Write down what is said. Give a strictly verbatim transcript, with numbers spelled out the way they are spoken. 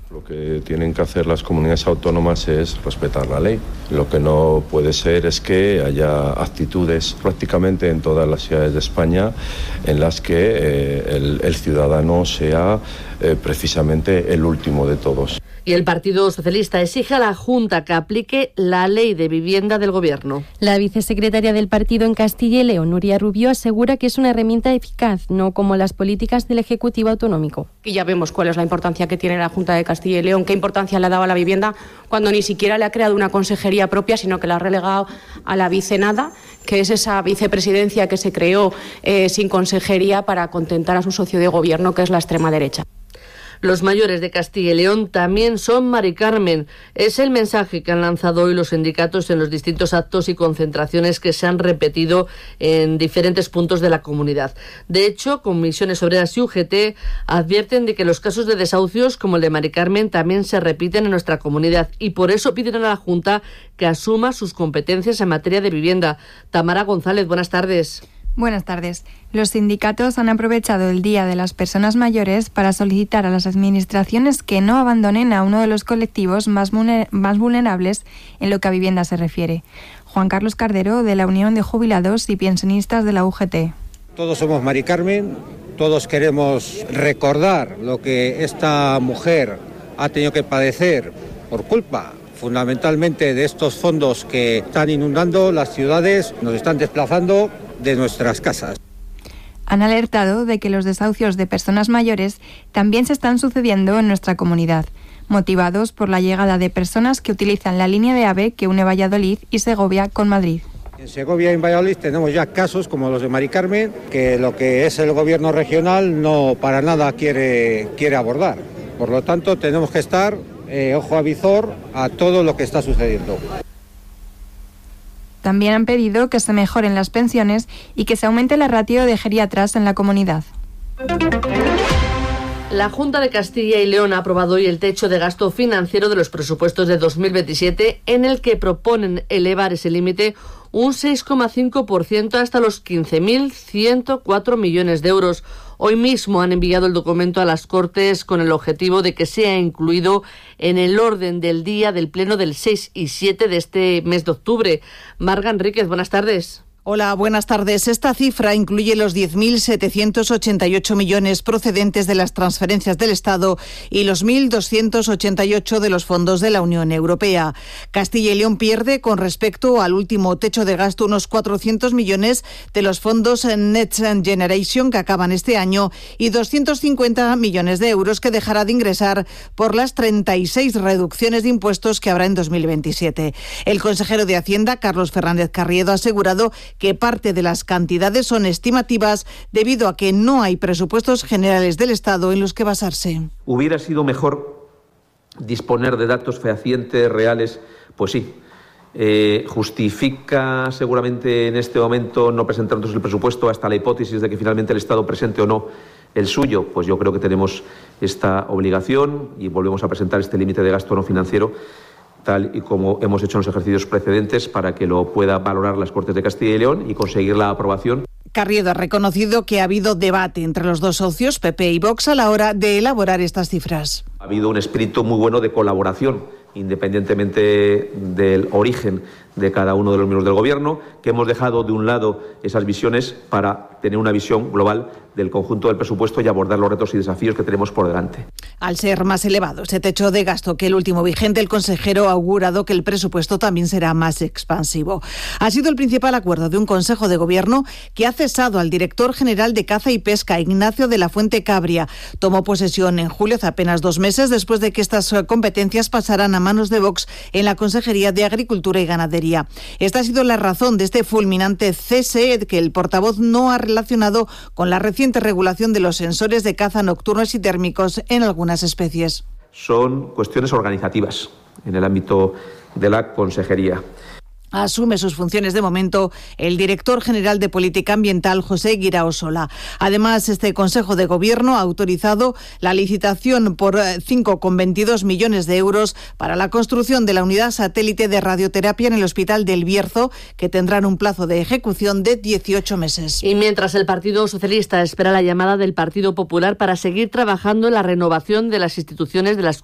Lo que tienen que hacer las comunidades autónomas es respetar la ley. Lo que no puede ser es que haya actitudes prácticamente en todas las ciudades de España en las que eh, el, el ciudadano sea eh, precisamente el último de todos. Y el Partido Socialista exige a la Junta que aplique la ley de vivienda del Gobierno. La vicesecretaria del partido en Castilla y León, Nuria Rubio, asegura que es una herramienta eficaz, no como las políticas del Ejecutivo autonómico. Y ya vemos cuál es la importancia que tiene la Junta de Castilla y León, qué importancia le ha dado a la vivienda cuando ni siquiera le ha creado una consejería propia, sino que la ha relegado a la vicenada, que es esa vicepresidencia que se creó eh, sin consejería para contentar a su socio de gobierno, que es la extrema derecha. Los mayores de Castilla y León también son Mari Carmen. Es el mensaje que han lanzado hoy los sindicatos en los distintos actos y concentraciones que se han repetido en diferentes puntos de la comunidad. De hecho, Comisiones Obreras y U G T advierten de que los casos de desahucios como el de Mari Carmen también se repiten en nuestra comunidad y por eso piden a la Junta que asuma sus competencias en materia de vivienda. Tamara González, buenas tardes. Buenas tardes. Los sindicatos han aprovechado el Día de las Personas Mayores para solicitar a las administraciones que no abandonen a uno de los colectivos más vulnerables en lo que a vivienda se refiere. Juan Carlos Cardero, de la Unión de Jubilados y Pensionistas de la U G T. Todos somos Mari Carmen, todos queremos recordar lo que esta mujer ha tenido que padecer por culpa fundamentalmente de estos fondos que están inundando las ciudades, nos están desplazando de nuestras casas. Han alertado de que los desahucios de personas mayores también se están sucediendo en nuestra comunidad, motivados por la llegada de personas que utilizan la línea de AVE que une Valladolid y Segovia con Madrid. En Segovia y en Valladolid tenemos ya casos como los de Mari Carmen, que lo que es el gobierno regional no para nada quiere, quiere abordar. Por lo tanto, tenemos que estar eh, ojo a visor a todo lo que está sucediendo. También han pedido que se mejoren las pensiones y que se aumente la ratio de geriatras en la comunidad. La Junta de Castilla y León ha aprobado hoy el techo de gasto financiero de los presupuestos de dos mil veintisiete, en el que proponen elevar ese límite un seis coma cinco por ciento hasta los quince mil ciento cuatro millones de euros. Hoy mismo han enviado el documento a las Cortes con el objetivo de que sea incluido en el orden del día del Pleno del seis y siete de este mes de octubre. Marga Enríquez, buenas tardes. Hola, buenas tardes. Esta cifra incluye los diez mil setecientos ochenta y ocho millones procedentes de las transferencias del Estado y los mil doscientos ochenta y ocho de los fondos de la Unión Europea. Castilla y León pierde con respecto al último techo de gasto unos cuatrocientos millones de los fondos Next Generation que acaban este año y doscientos cincuenta millones de euros que dejará de ingresar por las treinta y seis reducciones de impuestos que habrá en dos mil veintisiete. El consejero de Hacienda, Carlos Fernández Carriedo, ha asegurado que parte de las cantidades son estimativas debido a que no hay presupuestos generales del Estado en los que basarse. ¿Hubiera sido mejor disponer de datos fehacientes, reales? Pues sí. Eh, ¿Justifica seguramente en este momento no presentar entonces el presupuesto hasta la hipótesis de que finalmente el Estado presente o no el suyo? Pues yo creo que tenemos esta obligación y volvemos a presentar este límite de gasto no financiero tal y como hemos hecho en los ejercicios precedentes, para que lo pueda valorar las Cortes de Castilla y León y conseguir la aprobación. Carriedo ha reconocido que ha habido debate entre los dos socios, P P y Vox, a la hora de elaborar estas cifras. Ha habido un espíritu muy bueno de colaboración, independientemente del origen de cada uno de los miembros del Gobierno, que hemos dejado de un lado esas visiones para tener una visión global del conjunto del presupuesto y abordar los retos y desafíos que tenemos por delante. Al ser más elevado ese techo de gasto que el último vigente, el consejero ha augurado que el presupuesto también será más expansivo. Ha sido el principal acuerdo de un Consejo de Gobierno que ha cesado al director general de Caza y Pesca, Ignacio de la Fuente Cabria. Tomó posesión en julio, hace apenas dos meses, después de que estas competencias pasaran a manos de Vox en la Consejería de Agricultura y Ganadería. Esta ha sido la razón de este fulminante cese que el portavoz no ha relacionado con la reciente regulación de los sensores de caza nocturnos y térmicos en algunas especies. Son cuestiones organizativas en el ámbito de la Consejería. Asume sus funciones de momento el director general de Política Ambiental, José Guiraosola. Además, este Consejo de Gobierno ha autorizado la licitación por cinco coma veintidós millones de euros para la construcción de la unidad satélite de radioterapia en el Hospital del Bierzo, que tendrán un plazo de ejecución de dieciocho meses. Y mientras el Partido Socialista espera la llamada del Partido Popular para seguir trabajando en la renovación de las instituciones de las